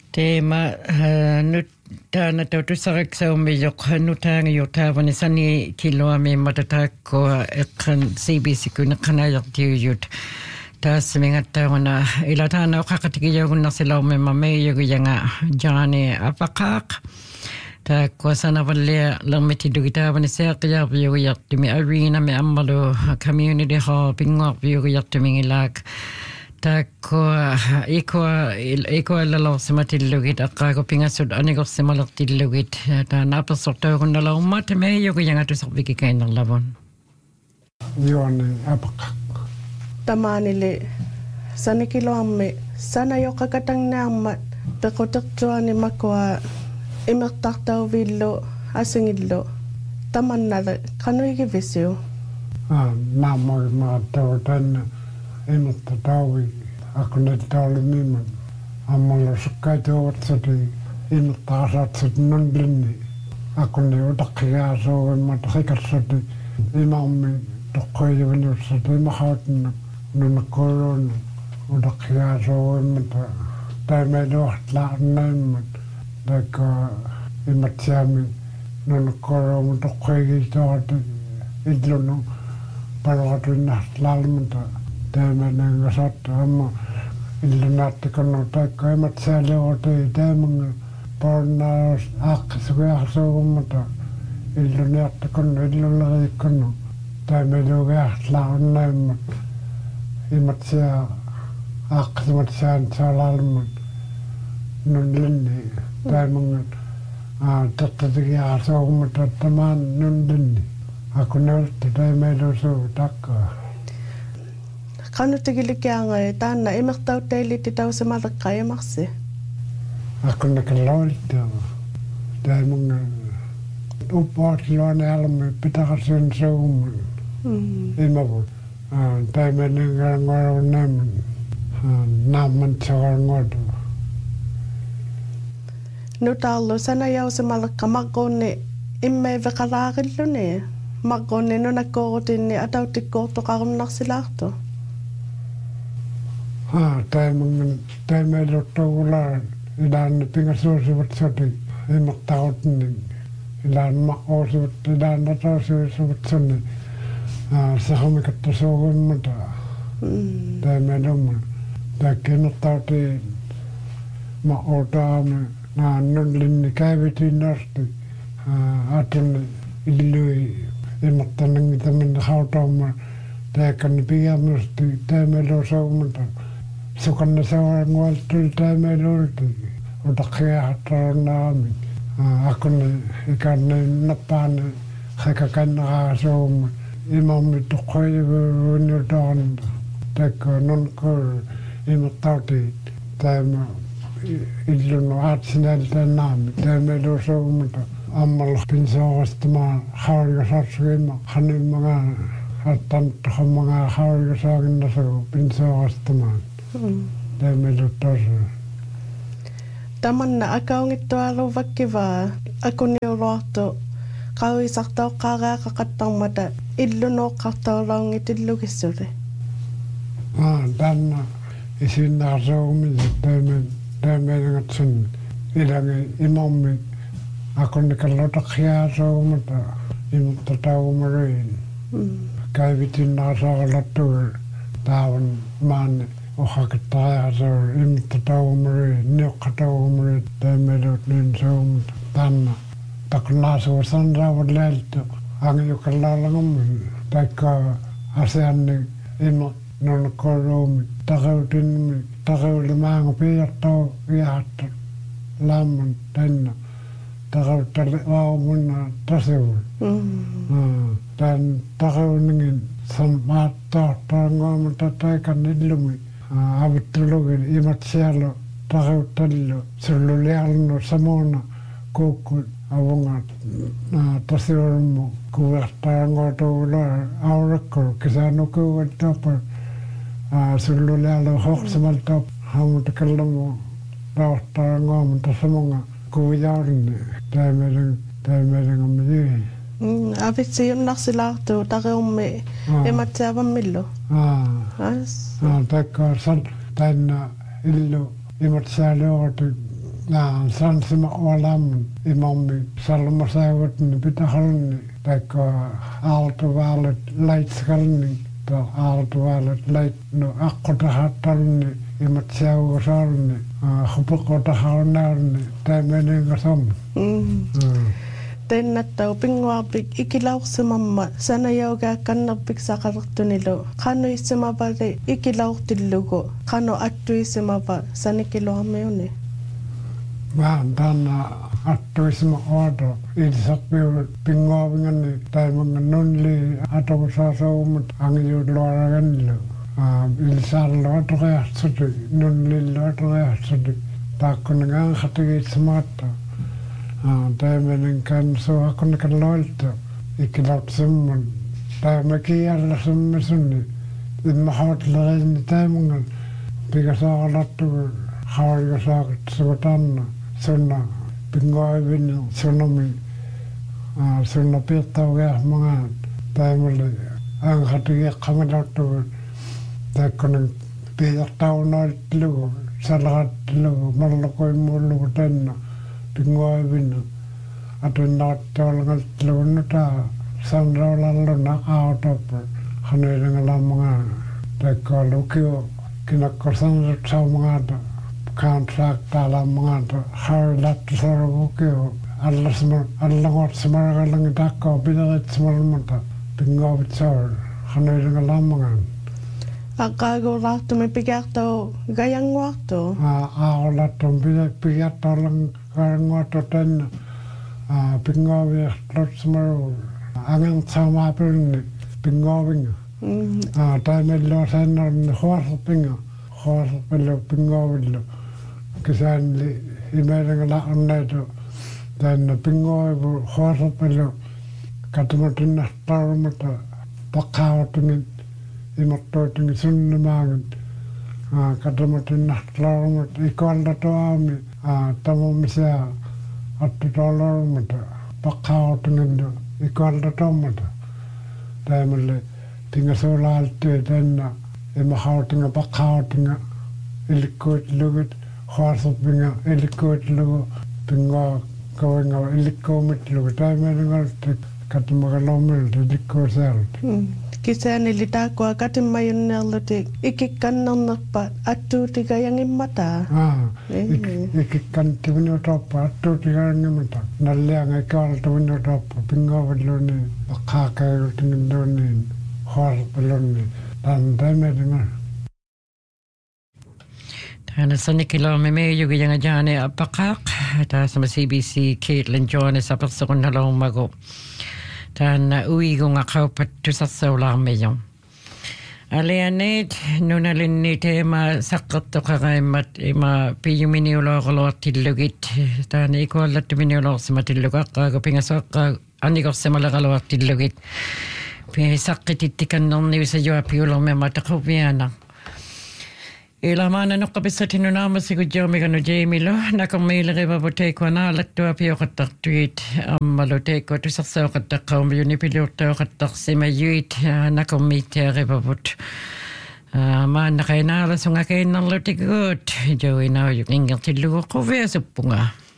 Teema nyt täällä tautussaraksaumi, joka nutaangi jotaavani sani kiloami matatakkoa ekran CBC kun kanajattiujut. Tässä minä tauna ilataan okakatikin jokunna silaumme meijugujanga jani apakaak. Takko sanavalle lamiti dugitaavani seaqiyarviujattimi arena me ammalu community hall pingorviujattimi ilak. Takko ikoillalorsimatillugit aqaaqupingassut anikorsimalertillugit taan apersortaurunnalaummat meijugujangatusorvikikainerlavun. Juoni apakak. Tamaanili sanikiloammi sana joka katangnaamma peqotertuani makua imertartauvillu asingillu tamannala qanuigivisiu Naamoi maattau tänne imertatauvi akunettaulimimman ammalla sukkaituotsati imertaasatsut nonlinni akune utakkiaasouimmat hikarsati imammi tokkoijuvinussati imahautna nunakkoilun utakkiaasouimmat taimeluahtlaarnaimmat taikka imatsiami nunakkoilun tokkoijuvinussati idlunu palautuinnahtlaarmata taimenengasatta amma illunaattikonu taikka imatsialioti taimanga pornaus aakkisugiaasuummata illunaattikonu illulariikkonu taimelugiahtlaarnaimmat imatsia aakkisumatsiaan saalaalmat nunlinni taimanga tattatigiaasuummata tamaan nunlinni akunelti taimelusuu takkaa qanutigilikkiangai taanna imertauttailitti tausamaleqqaimarsi akunnakalloolittava taimanga uppaatluani almi pitaqasun suumman imavut taimenengarangorunnamman naamman sagarngotu nutaallu sanajausamaleqqa maqquunni immaiveqalaarilluni maqquunni nunakkorutinni atauttikkoortoqarunnarsilaartu taimeluttavula ilaan pingasuusivat soti imertautni ilaan maqquusivat ilaan natausivat sonni sahomikattasuugimmata taimelumma taikkiinertauti maqquutaami nunlinni kaivitinnerti atunni illui imertanangitaminna hautaumma taikkanni pigamusti taimeluusaumata sukanna sawarangualtul taimelulti utakkiahattarunnaami akunni ikanni nappaani hakakannaraasuumma imammi tuqqoivuunniutaarnta taikka nunkur imertauti taima illunu aatsinaaltannaami taimeluusaumata ammalla pinsoorastama haurigasarsuima hanimmaga attantahammaga haurigasaaginnasu pinsoorastamaan taimeluttasu tamanna akaungittualuvakkivaa akuniuluartu qawisartauqqaaraaqaqattarmata illunuoqqartaulaungitillugissuli tanna isinnaarsuumisi taimelengatsun ilangi imammi akunnikallotakkiaasuumata imertataumaruin kaivitinnaasaalattuul taavan maanni ohakattaajaasuul imertataumaruin nioqqataumaruin taimeluutnin suumata tanna takkunnaasuusanraavalleeltu angiukallaalangummi taikka asianni ima nunakkoruumi taqeutinmi taqeulimaangu piiartau iaatta laamman tanna taqauttali aamunna tasiul tan taqauningin sammaattoortorangoomata taikan illumi avittulugin imatsialu taqauttallu sulluliarnu samuuna kuukku avunga tasiulmu kuvertarangootuulo aurakkulu kisaanukuugattoppa sulluliarlu hoqsamaltop haamutakallamu raortarangoomata samunga kuujaarinni taimelengammi avitsiunnarsilaartu tariummi imatsiavammillu taikka tanna illu imatsialuortu san sima olam imammi salmasayawat ni bitahalni taiko aaltovalet laitskalni to aaltovalet lait no akkotahattalni imatsiaugosalni hupukotahalnarni taimeningasam Tennattau pinguapik ikilauqsimamma sanayauga kannarpik saqalertunilo qanu issimapale ikilauqtillugu qanu attuissimapa sanikiluarmiuni dana attuisima odo ilisaqpiu pinguapingani taimanga nunli atokusaasaumut angijuuluaragannilu ilisaallo atoqajarsuti nunlillo atoqajarsuti taakkunangaan qatigiitsimaatta Taimenin kanssa hakun kalloilta ikilapsimmun taimekiallasummisunni immahautlareini taimungan pigasaalattu hauligasaaksutaanna sunna pingoivin sunami sunna piittaugeahmangaan taimuli anghatigeqqamilattu taikkunin piijartaunoiltilugu salaqattilugu mallakoimmuullugu tanna pingoivin atunnaattiolngaltluunnuta sanraulalluna autoppa hanuilingalamanga taikkoalukio kinakkorsanrutsaumangata kaantraaktaalaamangata haulattusorvukio allangortsimaragalangi takkoo pileritsimormata pingoovitsoor hanuilingalamanga Aqaagulaartumi pigaartau gayanguartu aaqulattum pigaartaulang karanguartu tanna pingoviartlutsimaru angantsaumaapilni pingovinga taimilluasaannarni huarpillu pingovillu kisaanli imeilingalaarnaitu tainna pingoivu huarpillu katumatinartarumata paqqaavatingin imartoitingi sunnimaangin katumatinartarumata ikuallatuaami tamumisia attutolorumata paqqaavatingillu ikuallatuammata taimille tingasulaaltui tanna imahautinga paqqaavatinga ilikkuitlugit huarsupinga ilikkuitlugu pingoa kavinga ilikkuumitlugu taimilingalti katumakalomilti ilikkuusealti Kisaanili taakua katimmayunneerluti ikikkannernerpa attuutigayangimmata ikikkantivinuutoppa attuutigayangimmata nallianga ikaaltuvinuutoppa pingoavilluni paqqaakayultingilluuni huarsupilluni taimailingal Tana sanikilome meejugi janga jaane apaqaaq taasama CBC Caitlin Jones apersequnnalaumagu Tana uigunga qaupattusarsaulaarmiyum Alianeet nunalinni teema saqqartoqaqaimmat ima piyuminiuloorluartillugit taana ikuallattuminiuloorsimatillugaqaagu pingasoqqa anigorsimalaqaluartillugit pi saqqitittikannerniusajuapiulormema taquviana Ilamaana noqqapissatinnu naamasigu Jamilo nakormiileriva puteikuana allattua pioqattartuit ammalu teikku tusarsaoqattaqqaumiyuni piliurtaoqattarsimayuit nakormiittiarivavut maannaqainaalasunga keinnarlutiguut joinaujuk ingertillugu quviasuppunga